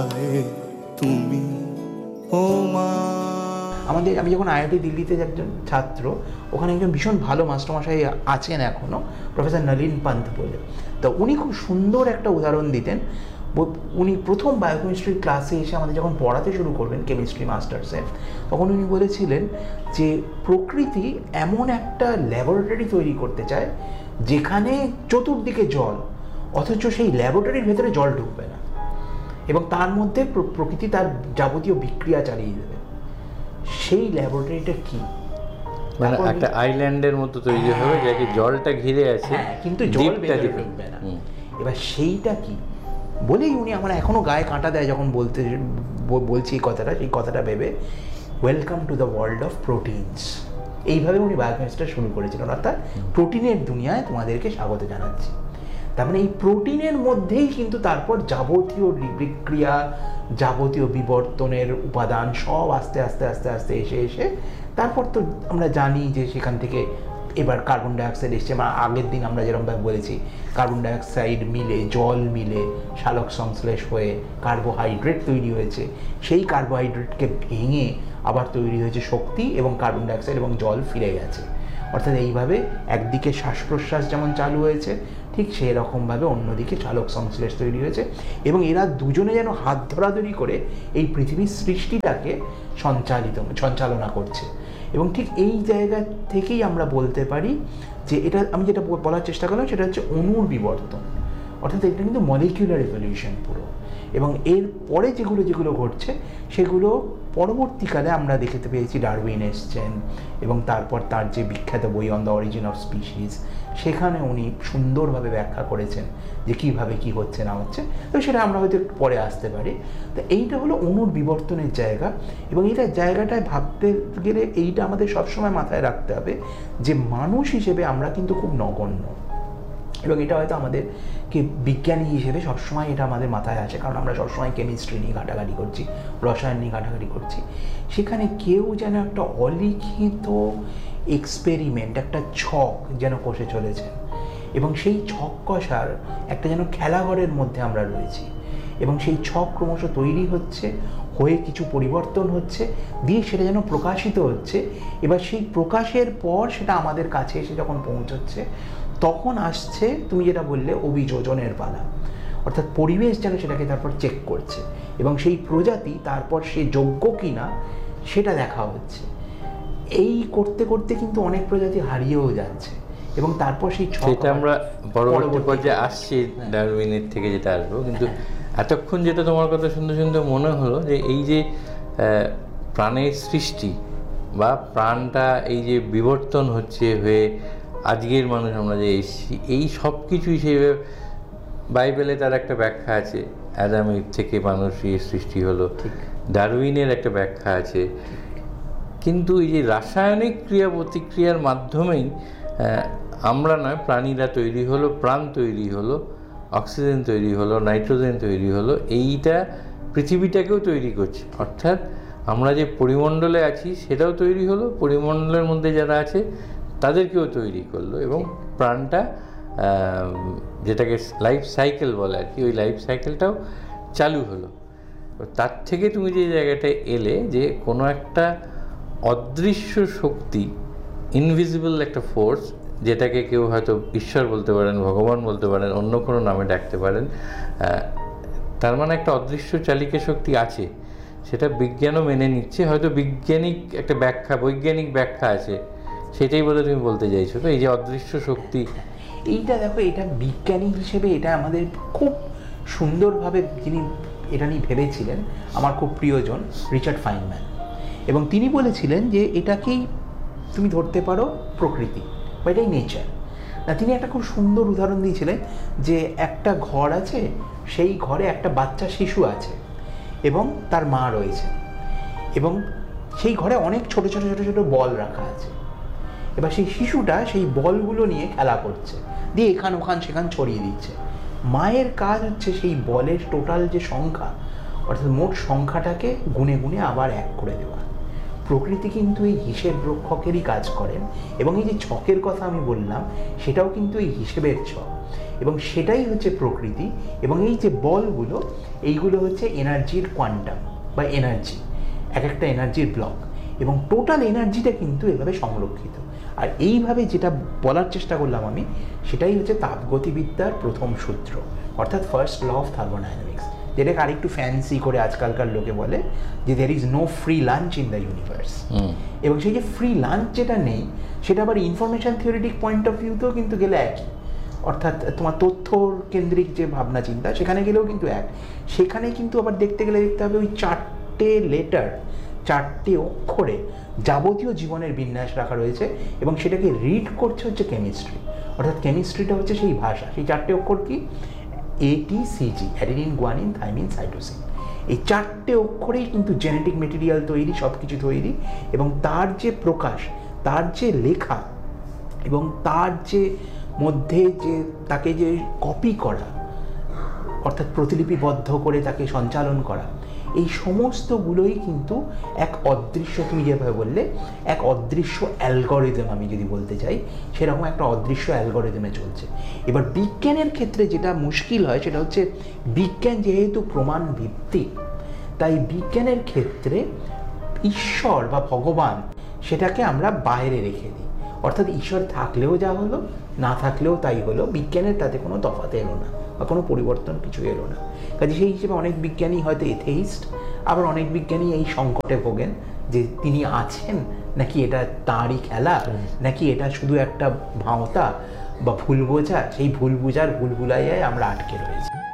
তুমি ও মা। আমি যখন আইআইটি দিল্লিতে একজন ছাত্র, ওখানে একজন ভীষণ ভালো মাস্টারমশাই আছেন এখনও, প্রফেসর নলিন পান্থ বলে। তো উনি খুব সুন্দর একটা উদাহরণ দিতেন। উনি প্রথম বায়োকেমিস্ট্রির ক্লাসে এসে আমাদের যখন পড়াতে শুরু করবেন কেমিস্ট্রি মাস্টার্সে, তখন উনি বলেছিলেন যে প্রকৃতি এমন একটা ল্যাবরেটরি তৈরি করতে চায় যেখানে চতুর্দিকে জল, অথচ সেই ল্যাবরেটরির ভেতরে জল ঢুকবে না, এবং তার মধ্যে প্রকৃতি তার যাবতীয় বিক্রিয়া চালিয়ে দেবে। সেই ল্যাবরেটরিটা কি, মানে একটা আইল্যান্ডের মতো তৈরি হবে যাকে জলটা ঘিরে আছে, কিন্তু জল ভেতরে ঢুকবে না। এবার সেইটা কি বলেই উনি আমার এখনো গায়ে কাঁটা দেয় যখন বলছি এই কথাটা, সেই কথাটা ভেবে, welcome to the world of proteins, এইভাবে উনি বায়োকেমিস্ট্রি শুরু করেছিলেন। অর্থাৎ প্রোটিনের দুনিয়ায় তোমাদেরকে স্বাগত জানাচ্ছি। তার মানে এই প্রোটিনের মধ্যেই কিন্তু তারপর যাবতীয় বিক্রিয়া, যাবতীয় বিবর্তনের উপাদান সব আস্তে আস্তে আস্তে আস্তে এসে তারপর তো আমরা জানি যে সেখান থেকে এবার কার্বন ডাইঅক্সাইড এসছে। আগের দিন আমরা যেরকমভাবে বলেছি, কার্বন ডাইঅক্সাইড মিলে জল মিলে সালোক সংশ্লেষ হয়ে কার্বোহাইড্রেট তৈরি হয়েছে। সেই কার্বোহাইড্রেটকে ভেঙে আবার তৈরি হয়েছে শক্তি, এবং কার্বন ডাইঅক্সাইড এবং জল ফিরে গেছে। অর্থাৎ এইভাবে একদিকে শ্বাস প্রশ্বাস যেমন চালু হয়েছে, ঠিক সেই রকমভাবে অন্যদিকে চালক সংশ্লেষ তৈরি হয়েছে, এবং এরা দুজনে যেন হাত ধরাধরি করে এই পৃথিবীর সৃষ্টিটাকে সঞ্চালনা করছে। এবং ঠিক এই জায়গা থেকেই আমরা বলতে পারি যে এটা, আমি যেটা বলার চেষ্টা করলাম সেটা হচ্ছে অণুর বিবর্তন। অর্থাৎ এটা কিন্তু মলিকিউলার ইভলিউশন পুরো। এবং এর পরে যেগুলো ঘটছে সেগুলো পরবর্তীকালে আমরা দেখতে পেয়েছি। ডারউইন এসছেন, এবং তারপর তার যে বিখ্যাত বই on the origin of species, সেখানে উনি সুন্দরভাবে ব্যাখ্যা করেছেন যে কীভাবে কী হচ্ছে না হচ্ছে। তো সেটা আমরা হয়তো একটু পরে আসতে পারি। তো এইটা হলো অণুর বিবর্তনের জায়গা, এবং এইটা জায়গাটায় ভাবতে গেলে এইটা আমাদের সবসময় মাথায় রাখতে হবে যে মানুষ হিসেবে আমরা কিন্তু খুব নগণ্য। এবং এটা হয়তো আমাদেরকে বিজ্ঞানী হিসেবে সবসময় এটা আমাদের মাথায় আছে, কারণ আমরা সবসময় কেমিস্ট্রি নিয়ে ঘাটাঘাটি করছি, রসায়ন নিয়ে ঘাটাঘাটি করছি। সেখানে কেউ যেন একটা অলিখিত এক্সপেরিমেন্ট, একটা ছক যেন কষে চলেছেন, এবং সেই ছক কষার একটা যেন খেলাঘরের মধ্যে আমরা রয়েছি, এবং সেই ছক ক্রমশ তৈরি হচ্ছে, হয়ে কিছু পরিবর্তন হচ্ছে, দিয়ে সেটা যেন প্রকাশিত হচ্ছে। এবার সেই প্রকাশের পর সেটা আমাদের কাছে এসে যখন পৌঁছচ্ছে, তখন আসছে তুমি যেটা বললে অভিযোজনের পালা। অর্থাৎ পরিবেশ যেন সেটাকে তারপর চেক করছে, এবং সেই প্রজাতি তারপর সে যোগ্য কিনা সেটা দেখা হচ্ছে। এই করতে করতে কিন্তু অনেক প্রজাতি হারিয়েও যাচ্ছে, এবং তারপর সেই সেটা আমরা পরবর্তী পর্যায়ে আসছি, ডারউইনের থেকে যেটা আসবো। কিন্তু এতক্ষণ যেটা তোমার কথা শুনতে শুনতে মনে হলো যে এই যে প্রাণের সৃষ্টি বা প্রাণটা এই যে বিবর্তন হচ্ছে হয়ে আজকের মানুষ আমরা যে এসেছি, এই সব কিছুই সেই বাইবেলে তার একটা ব্যাখ্যা আছে, অ্যাডাম ইভ থেকে মানুষের সৃষ্টি হলো, ডারউইনের একটা ব্যাখ্যা আছে। কিন্তু এই যে রাসায়নিক ক্রিয়া প্রতিক্রিয়ার মাধ্যমেই আমরা নয়, প্রাণীরা তৈরি হলো, প্রাণ তৈরি হলো, অক্সিজেন তৈরি হলো, নাইট্রোজেন তৈরি হলো, এইটা পৃথিবীটাকেও তৈরি করছে। অর্থাৎ আমরা যে পরিমণ্ডলে আছি সেটাও তৈরি হলো, পরিমণ্ডলের মধ্যে যারা আছে তাদেরকেও তৈরি করলো, এবং প্রাণটা যেটাকে লাইফ সাইকেল বলে আর কি, ওই লাইফ সাইকেলটাও চালু হলো। তার থেকে তুমি যে জায়গাটায় এলে যে কোনো একটা অদৃশ্য শক্তি, ইনভিজিবল একটা ফোর্স, যেটাকে কেউ হয়তো ঈশ্বর বলতে পারেন, ভগবান বলতে পারেন, অন্য কোনো নামে ডাকতে পারেন, তার মানে একটা অদৃশ্য চালিকা শক্তি আছে, সেটা বিজ্ঞানও মেনে নিচ্ছে। হয়তো বৈজ্ঞানিক একটা ব্যাখ্যা, বৈজ্ঞানিক ব্যাখ্যা আছে, সেটাই বলে তুমি বলতে চাইছো তো, এই যে অদৃশ্য শক্তি। এইটা দেখো, এটা বিজ্ঞানী হিসেবে এটা আমাদের খুব সুন্দরভাবে যিনি এটা নিয়ে ভেবেছিলেন, আমার খুব প্রিয়জন রিচার্ড ফাইনম্যান। এবং তিনি বলেছিলেন যে এটাকেই তুমি ধরতে পারো প্রকৃতি, বা এটাই নেচার। না, তিনি একটা খুব সুন্দর উদাহরণ দিয়েছিলেন যে একটা ঘর আছে, সেই ঘরে একটা বাচ্চা শিশু আছে এবং তার মা রয়েছে, এবং সেই ঘরে অনেক ছোট ছোট ছোট ছোট বল রাখা আছে। এবার সেই শিশুটা সেই বলগুলো নিয়ে খেলা করছে, দিয়ে এখান ওখান সেখান ছড়িয়ে দিচ্ছে। মায়ের কাজ হচ্ছে সেই বলের টোটাল যে সংখ্যা, অর্থাৎ মোট সংখ্যাটাকে গুনে গুনে আবার এক করে দেওয়া। প্রকৃতি কিন্তু এই হিসেব রক্ষকেরই কাজ করেন, এবং এই যে ছকের কথা আমি বললাম সেটাও কিন্তু এই হিসেবের ছক। এবং সেটাই হচ্ছে প্রকৃতি। এবং এই যে বলগুলো, এইগুলো হচ্ছে এনার্জির কোয়ান্টাম বা এনার্জি, এক একটা এনার্জির ব্লক, এবং টোটাল এনার্জিটা কিন্তু এভাবে সংরক্ষিত। আর এইভাবে যেটা বলার চেষ্টা করলাম আমি, সেটাই হচ্ছে তাপগতিবিদ্যার প্রথম সূত্র, অর্থাৎ ফার্স্ট ল অফ থার্মোডাইনামিক্স, যেটাকে আরেকটু ফ্যান্সি করে আজকালকার লোকে বলে যে there is no free lunch in the universe. এবং সেই যে ফ্রি লাঞ্চ যেটা নেই, সেটা আবার ইনফরমেশন থিওরিটিক পয়েন্ট অফ ভিউতেও কিন্তু গেলে একই, অর্থাৎ তোমার তথ্য কেন্দ্রিক যে ভাবনা চিন্তা, সেখানে গেলেও কিন্তু এক। সেখানে কিন্তু আবার দেখতে গেলে দেখতে হবে ওই 4টে লেটার, 4টে অক্ষরে যাবতীয় জীবনের বিন্যাস রাখা রয়েছে, এবং সেটাকে রিড করছে হচ্ছে কেমিস্ট্রি। অর্থাৎ কেমিস্ট্রিটা হচ্ছে সেই ভাষা, সেই 4টে অক্ষর কি, ATCG, adenine, guanine, thymine, cytosine. এই 4টে অক্ষরেই কিন্তু জেনেটিক মেটেরিয়াল তৈরি, সব কিছু তৈরি, এবং তার যে প্রকাশ, তার যে লেখা, এবং তার যে মধ্যে যে তাকে যে কপি করা, অর্থাৎ প্রতিলিপিবদ্ধ করে তাকে সঞ্চালন করা, এই সমস্তগুলোই কিন্তু এক অদৃশ্য, তুমি যেভাবে বললে, এক অদৃশ্য অ্যালগরিদম, আমি যদি বলতে চাই সেরকম একটা অদৃশ্য অ্যালগরিদমে চলছে। এবার বিজ্ঞানের ক্ষেত্রে যেটা মুশকিল হয় সেটা হচ্ছে, বিজ্ঞান যেহেতু প্রমাণ ভিত্তিক, তাই বিজ্ঞানের ক্ষেত্রে ঈশ্বর বা ভগবান সেটাকে আমরা বাইরে রেখে দিই। অর্থাৎ ঈশ্বর থাকলেও যা হলো, না থাকলেও তাই হলো, বিজ্ঞানের তাতে কোনো তফাৎ এলো না বা কোনো পরিবর্তন কিছু এলো না। কাজে সেই হিসেবে অনেক বিজ্ঞানী হয়তো এথেইস্ট, আবার অনেক বিজ্ঞানী এই সংকটে ভোগেন যে তিনি আছেন নাকি এটা তাঁরই খেলা, নাকি এটা শুধু একটা ভাঁওতা বা ভুল বোঝা, সেই ভুল বোঝার ভুলভুলাইয়ায় আমরা আটকে রয়েছি।